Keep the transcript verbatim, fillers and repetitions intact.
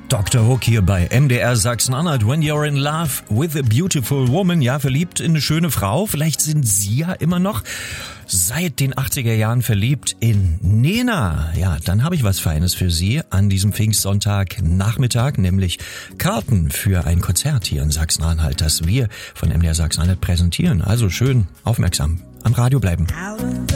Doktor Hook hier bei M D R Sachsen-Anhalt. When you're in love with a beautiful woman. Ja, verliebt in eine schöne Frau. Vielleicht sind Sie ja immer noch seit den achtziger Jahren verliebt in Nena. Ja, dann habe ich was Feines für Sie an diesem Pfingstsonntag Nachmittag, nämlich Karten für ein Konzert hier in Sachsen-Anhalt, das wir von M D R Sachsen-Anhalt präsentieren. Also schön aufmerksam am Radio bleiben.